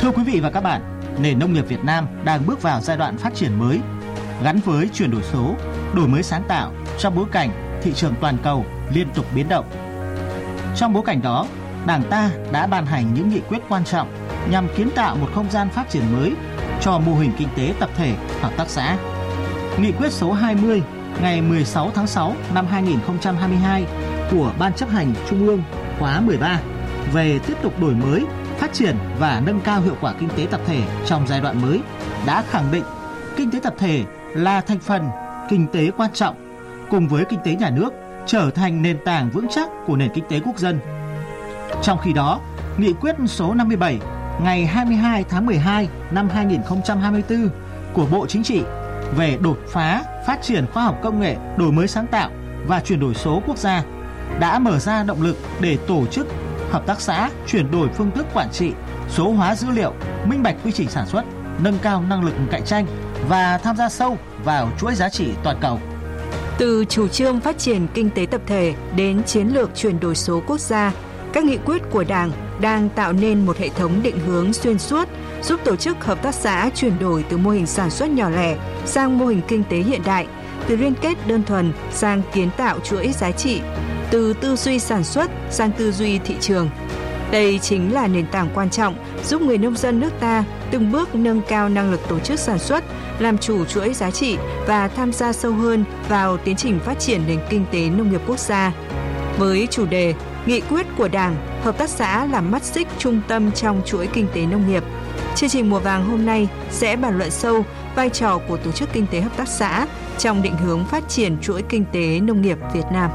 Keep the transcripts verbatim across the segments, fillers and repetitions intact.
Thưa quý vị và các bạn, nền nông nghiệp Việt Nam đang bước vào giai đoạn phát triển mới, gắn với chuyển đổi số, đổi mới sáng tạo trong bối cảnh thị trường toàn cầu liên tục biến động. Trong bối cảnh đó, Đảng ta đã ban hành những nghị quyết quan trọng nhằm kiến tạo một không gian phát triển mới cho mô hình kinh tế tập thể, hợp tác xã. Nghị quyết số hai mươi ngày mười sáu tháng sáu năm hai nghìn không trăm hai mươi hai của Ban chấp hành Trung ương khóa mười ba về tiếp tục đổi mới, phát triển và nâng cao hiệu quả kinh tế tập thể trong giai đoạn mới đã khẳng định kinh tế tập thể là thành phần kinh tế quan trọng cùng với kinh tế nhà nước trở thành nền tảng vững chắc của nền kinh tế quốc dân. Trong khi đó, Nghị quyết số năm mươi bảy ngày hai mươi hai tháng mười hai năm hai nghìn không trăm hai mươi tư của Bộ Chính trị về đột phá, phát triển khoa học công nghệ, đổi mới sáng tạo và chuyển đổi số quốc gia đã mở ra động lực để tổ chức hợp tác xã chuyển đổi phương thức quản trị, số hóa dữ liệu, minh bạch quy trình sản xuất, nâng cao năng lực cạnh tranh và tham gia sâu vào chuỗi giá trị toàn cầu. Từ chủ trương phát triển kinh tế tập thể đến chiến lược chuyển đổi số quốc gia, các nghị quyết của Đảng đang tạo nên một hệ thống định hướng xuyên suốt, giúp tổ chức hợp tác xã chuyển đổi từ mô hình sản xuất nhỏ lẻ sang mô hình kinh tế hiện đại, từ liên kết đơn thuần sang kiến tạo chuỗi giá trị, từ tư duy sản xuất sang tư duy thị trường. Đây chính là nền tảng quan trọng giúp người nông dân nước ta từng bước nâng cao năng lực tổ chức sản xuất, làm chủ chuỗi giá trị và tham gia sâu hơn vào tiến trình phát triển nền kinh tế nông nghiệp quốc gia. Với chủ đề Nghị quyết của Đảng, hợp tác xã là mắt xích trung tâm trong chuỗi kinh tế nông nghiệp, chương trình Mùa vàng hôm nay sẽ bàn luận sâu vai trò của tổ chức kinh tế hợp tác xã trong định hướng phát triển chuỗi kinh tế nông nghiệp Việt Nam.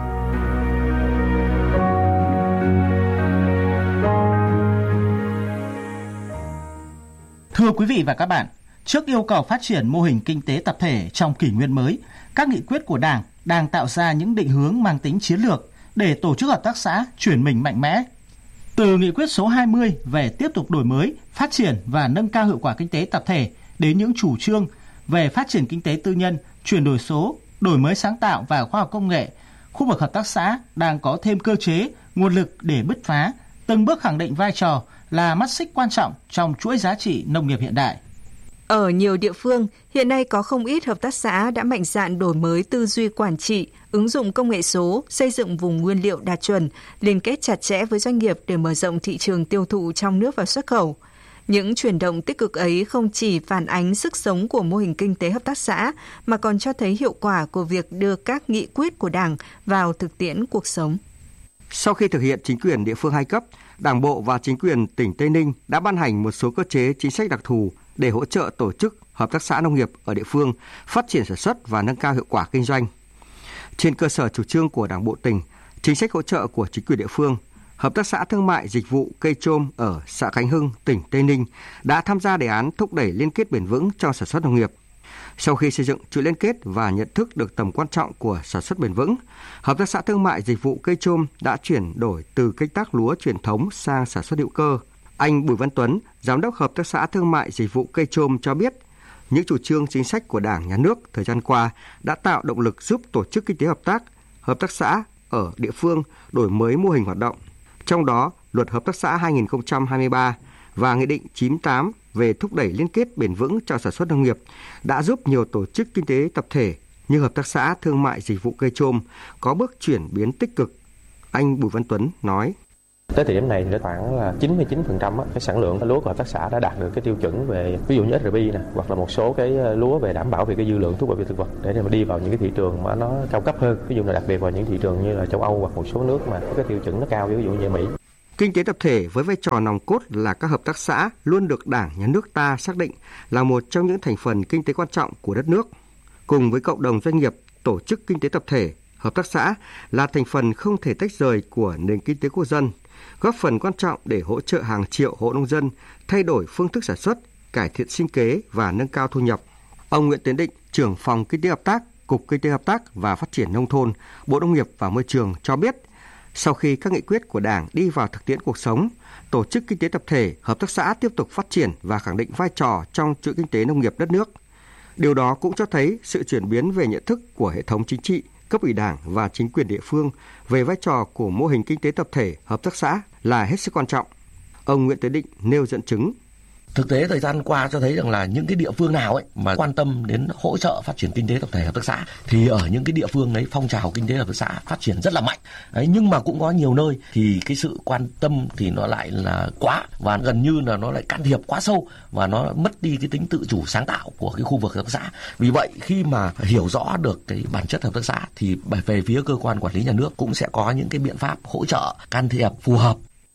Thưa quý vị và các bạn, trước yêu cầu phát triển mô hình kinh tế tập thể trong kỷ nguyên mới, các nghị quyết của Đảng đang tạo ra những định hướng mang tính chiến lược để tổ chức hợp tác xã chuyển mình mạnh mẽ. Từ nghị quyết số hai mươi về tiếp tục đổi mới, phát triển và nâng cao hiệu quả kinh tế tập thể đến những chủ trương về phát triển kinh tế tư nhân, chuyển đổi số, đổi mới sáng tạo và khoa học công nghệ, khu vực hợp tác xã đang có thêm cơ chế, nguồn lực để bứt phá, từng bước khẳng định vai trò là mắt xích quan trọng trong chuỗi giá trị nông nghiệp hiện đại. Ở nhiều địa phương, hiện nay có không ít hợp tác xã đã mạnh dạn đổi mới tư duy quản trị, ứng dụng công nghệ số, xây dựng vùng nguyên liệu đạt chuẩn, liên kết chặt chẽ với doanh nghiệp để mở rộng thị trường tiêu thụ trong nước và xuất khẩu. Những chuyển động tích cực ấy không chỉ phản ánh sức sống của mô hình kinh tế hợp tác xã, mà còn cho thấy hiệu quả của việc đưa các nghị quyết của Đảng vào thực tiễn cuộc sống. Sau khi thực hiện chính quyền địa phương hai cấp, Đảng bộ và chính quyền tỉnh Tây Ninh đã ban hành một số cơ chế chính sách đặc thù để hỗ trợ tổ chức hợp tác xã nông nghiệp ở địa phương phát triển sản xuất và nâng cao hiệu quả kinh doanh. Trên cơ sở chủ trương của Đảng bộ tỉnh, chính sách hỗ trợ của chính quyền địa phương, Hợp tác xã thương mại dịch vụ cây trôm ở xã Khánh Hưng, tỉnh Tây Ninh đã tham gia đề án thúc đẩy liên kết bền vững trong sản xuất nông nghiệp. Sau khi xây dựng chuỗi liên kết và nhận thức được tầm quan trọng của sản xuất bền vững, Hợp tác xã thương mại dịch vụ cây trôm đã chuyển đổi từ canh tác lúa truyền thống sang sản xuất hữu cơ. Anh Bùi Văn Tuấn, Giám đốc Hợp tác xã thương mại dịch vụ cây trôm cho biết, những chủ trương chính sách của Đảng, Nhà nước thời gian qua đã tạo động lực giúp tổ chức kinh tế hợp tác, hợp tác xã ở địa phương đổi mới mô hình hoạt động. Trong đó, Luật Hợp tác xã hai nghìn không trăm hai mươi ba và Nghị định chín mươi tám về thúc đẩy liên kết bền vững trong sản xuất nông nghiệp đã giúp nhiều tổ chức kinh tế tập thể như Hợp tác xã thương mại dịch vụ cây trôm có bước chuyển biến tích cực. Anh Bùi Văn Tuấn nói. Tới thời điểm này thì khoảng là chín mươi chín phần trăm cái sản lượng lúa của hợp tác xã đã đạt được cái tiêu chuẩn về ví dụ như ét rờ pê này, hoặc là một số cái lúa về đảm bảo về cái dư lượng thuốc bảo vệ thực vật để mà đi vào những cái thị trường mà nó cao cấp hơn, ví dụ là đặc biệt vào những thị trường như là châu Âu hoặc một số nước mà có cái tiêu chuẩn nó cao, ví dụ như Mỹ. Kinh tế tập thể với vai trò nòng cốt là các hợp tác xã luôn được Đảng, Nhà nước ta xác định là một trong những thành phần kinh tế quan trọng của đất nước. Cùng với cộng đồng doanh nghiệp, tổ chức kinh tế tập thể, hợp tác xã là thành phần không thể tách rời của nền kinh tế quốc dân, góp phần quan trọng để hỗ trợ hàng triệu hộ nông dân thay đổi phương thức sản xuất, cải thiện sinh kế và nâng cao thu nhập. Ông Nguyễn Tiến Định, trưởng phòng Kinh tế hợp tác, Cục Kinh tế hợp tác và Phát triển nông thôn, Bộ Nông nghiệp và Môi trường cho biết, sau khi các nghị quyết của Đảng đi vào thực tiễn cuộc sống, tổ chức kinh tế tập thể, hợp tác xã tiếp tục phát triển và khẳng định vai trò trong chuỗi kinh tế nông nghiệp đất nước. Điều đó cũng cho thấy sự chuyển biến về nhận thức của hệ thống chính trị, cấp ủy Đảng và chính quyền địa phương về vai trò của mô hình kinh tế tập thể, hợp tác xã là hết sức quan trọng. Ông Nguyễn Tiến Định nêu dẫn chứng. Thực tế thời gian qua cho thấy rằng là những cái địa phương nào ấy mà quan tâm đến hỗ trợ phát triển kinh tế tập thể hợp tác xã thì ở những cái địa phương đấy phong trào kinh tế hợp tác xã phát triển rất là mạnh. Đấy, nhưng mà cũng có nhiều nơi thì cái sự quan tâm thì nó lại là quá và gần như là nó lại can thiệp quá sâu và nó mất đi cái tính tự chủ sáng tạo của cái khu vực hợp tác xã. Vì vậy khi mà hiểu rõ được cái bản chất hợp tác xã thì về phía cơ quan quản lý nhà nước cũng sẽ có những cái biện pháp hỗ trợ can thiệp phù hợp.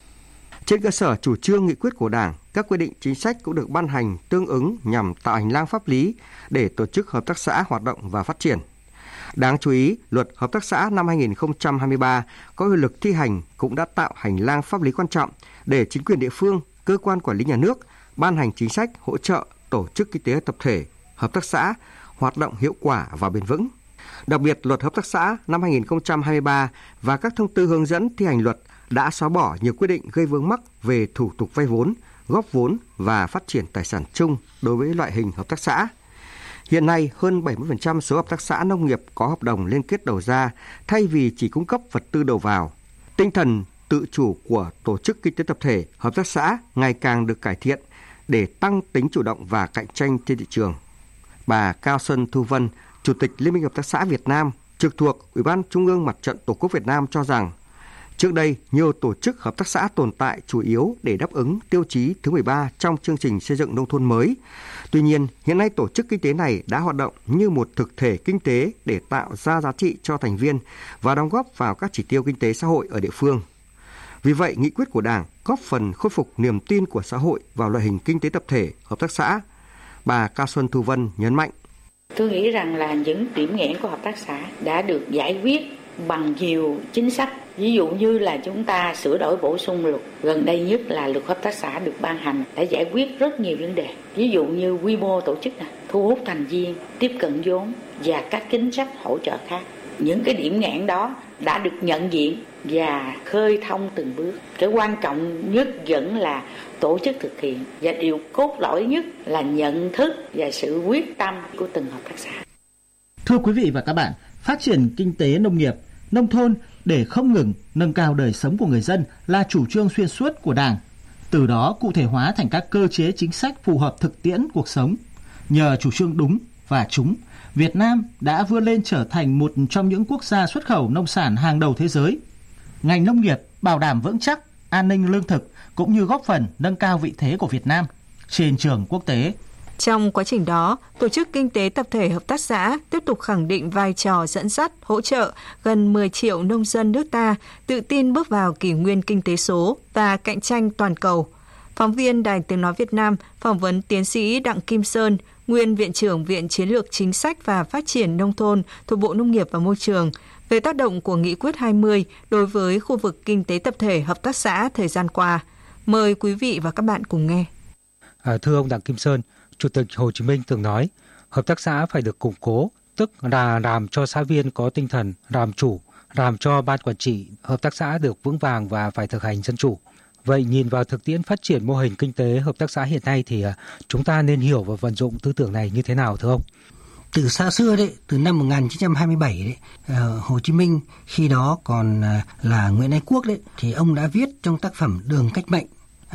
Trên cơ sở chủ trương nghị quyết của Đảng, các quy định chính sách cũng được ban hành tương ứng nhằm tạo hành lang pháp lý để tổ chức hợp tác xã hoạt động và phát triển. Đáng chú ý, Luật Hợp tác xã năm hai nghìn không trăm hai mươi ba có hiệu lực thi hành cũng đã tạo hành lang pháp lý quan trọng để chính quyền địa phương, cơ quan quản lý nhà nước ban hành chính sách hỗ trợ tổ chức kinh tế tập thể, hợp tác xã hoạt động hiệu quả và bền vững. Đặc biệt, Luật Hợp tác xã năm hai nghìn không trăm hai mươi ba và các thông tư hướng dẫn thi hành luật đã xóa bỏ nhiều quy định gây vướng mắc về thủ tục vay vốn, góp vốn và phát triển tài sản chung đối với loại hình hợp tác xã. Hiện nay, hơn bảy mươi phần trăm số hợp tác xã nông nghiệp có hợp đồng liên kết đầu ra thay vì chỉ cung cấp vật tư đầu vào. Tinh thần tự chủ của tổ chức kinh tế tập thể, hợp tác xã ngày càng được cải thiện để tăng tính chủ động và cạnh tranh trên thị trường. Bà Cao Xuân Thu Vân, Chủ tịch Liên minh Hợp tác xã Việt Nam, trực thuộc Ủy ban Trung ương Mặt trận Tổ quốc Việt Nam cho rằng, trước đây, nhiều tổ chức hợp tác xã tồn tại chủ yếu để đáp ứng tiêu chí thứ mười ba trong chương trình xây dựng nông thôn mới. Tuy nhiên, hiện nay tổ chức kinh tế này đã hoạt động như một thực thể kinh tế để tạo ra giá trị cho thành viên và đóng góp vào các chỉ tiêu kinh tế xã hội ở địa phương. Vì vậy, nghị quyết của Đảng góp phần khôi phục niềm tin của xã hội vào loại hình kinh tế tập thể, hợp tác xã. Bà Cao Xuân Thu Vân nhấn mạnh. Tôi nghĩ rằng là những điểm nghẽn của hợp tác xã đã được giải quyết bằng nhiều chính sách. Ví dụ như là chúng ta sửa đổi bổ sung luật, gần đây nhất là luật hợp tác xã được ban hành đã giải quyết rất nhiều vấn đề. Ví dụ như quy mô tổ chức, này, thu hút thành viên, tiếp cận vốn và các chính sách hỗ trợ khác. Những cái điểm nghẽn đó đã được nhận diện và khơi thông từng bước. Cái quan trọng nhất vẫn là tổ chức thực hiện và điều cốt lõi nhất là nhận thức và sự quyết tâm của từng hợp tác xã. Thưa quý vị và các bạn, phát triển kinh tế nông nghiệp, nông thôn để không ngừng nâng cao đời sống của người dân là chủ trương xuyên suốt của Đảng. Từ đó cụ thể hóa thành các cơ chế chính sách phù hợp thực tiễn cuộc sống. Nhờ chủ trương đúng và trúng, Việt Nam đã vươn lên trở thành một trong những quốc gia xuất khẩu nông sản hàng đầu thế giới. Ngành nông nghiệp bảo đảm vững chắc an ninh lương thực cũng như góp phần nâng cao vị thế của Việt Nam trên trường quốc tế. Trong quá trình đó, tổ chức kinh tế tập thể hợp tác xã tiếp tục khẳng định vai trò dẫn dắt, hỗ trợ gần mười triệu nông dân nước ta tự tin bước vào kỷ nguyên kinh tế số và cạnh tranh toàn cầu. Phóng viên Đài Tiếng Nói Việt Nam phỏng vấn tiến sĩ Đặng Kim Sơn, nguyên Viện trưởng Viện Chiến lược Chính sách và Phát triển Nông thôn thuộc Bộ Nông nghiệp và Môi trường về tác động của Nghị quyết hai mươi đối với khu vực kinh tế tập thể hợp tác xã thời gian qua. Mời quý vị và các bạn cùng nghe. À, thưa ông Đặng Kim Sơn, Chủ tịch Hồ Chí Minh từng nói, hợp tác xã phải được củng cố, tức là làm cho xã viên có tinh thần làm chủ, làm cho ban quản trị hợp tác xã được vững vàng và phải thực hành dân chủ. Vậy nhìn vào thực tiễn phát triển mô hình kinh tế hợp tác xã hiện nay thì chúng ta nên hiểu và vận dụng tư tưởng này như thế nào thưa ông? Từ xa xưa đấy, từ năm một nghìn chín trăm hai mươi bảy đấy, Hồ Chí Minh khi đó còn là Nguyễn Ái Quốc đấy, thì ông đã viết trong tác phẩm Đường Cách Mệnh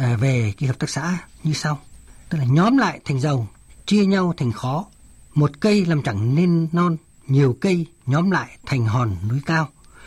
về cái hợp tác xã như sau. Tức là nhóm lại thành giàu, chia nhau thành khó. Một cây làm chẳng nên non, nhiều cây nhóm lại thành hòn núi cao.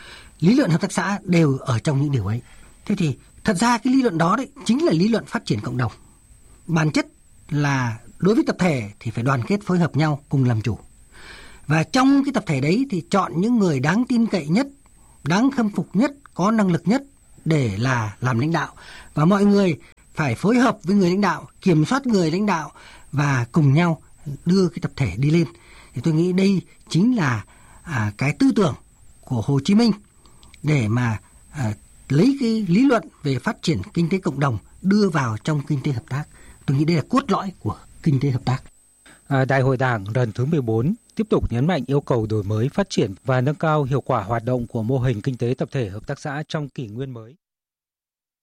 Lý luận hợp tác xã đều ở trong những điều ấy. Thế thì thật ra cái lý luận đó đấy chính là lý luận phát triển cộng đồng. Bản chất là đối với tập thể thì phải đoàn kết phối hợp nhau cùng làm chủ. Và trong cái tập thể đấy thì chọn những người đáng tin cậy nhất, đáng khâm phục nhất, có năng lực nhất để là làm lãnh đạo. Và mọi người phải phối hợp với người lãnh đạo, kiểm soát người lãnh đạo và cùng nhau đưa cái tập thể đi lên. Thì tôi nghĩ đây chính là à, cái tư tưởng của Hồ Chí Minh để mà à, lấy cái lý luận về phát triển kinh tế cộng đồng đưa vào trong kinh tế hợp tác. Tôi nghĩ đây là cốt lõi của kinh tế hợp tác. À, Đại hội Đảng lần thứ mười bốn tiếp tục nhấn mạnh yêu cầu đổi mới, phát triển và nâng cao hiệu quả hoạt động của mô hình kinh tế tập thể hợp tác xã trong kỷ nguyên mới.